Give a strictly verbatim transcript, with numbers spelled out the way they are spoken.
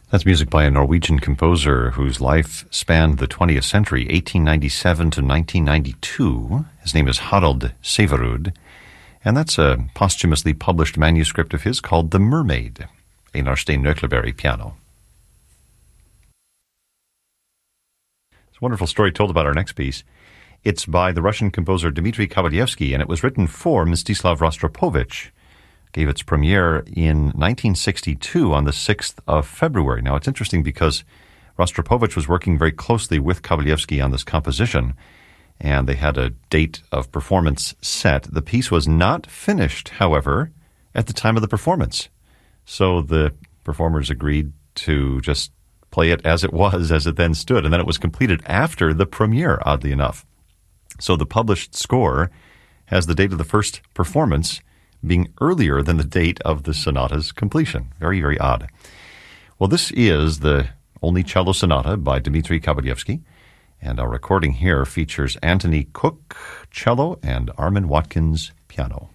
That's music by a Norwegian composer whose life spanned the twentieth century, eighteen ninety-seven to nineteen ninety-two. His name is Harald Sæverud, and that's a posthumously published manuscript of his called The Mermaid, Einar Stein Nøkleberg piano. It's a wonderful story told about our next piece. It's by the Russian composer Dmitri Kabalevsky, and it was written for Mstislav Rostropovich. Gave its premiere in nineteen sixty-two on the sixth of February. Now, it's interesting because Rostropovich was working very closely with Kabalevsky on this composition, and they had a date of performance set. The piece was not finished, however, at the time of the performance. So the performers agreed to just play it as it was, as it then stood, and then it was completed after the premiere, oddly enough. So the published score has the date of the first performance being earlier than the date of the sonata's completion. Very, very odd. Well, this is the only cello sonata by Dmitri Kabalevsky, and our recording here features Anthony Cook, cello, and Armin Watkins, piano.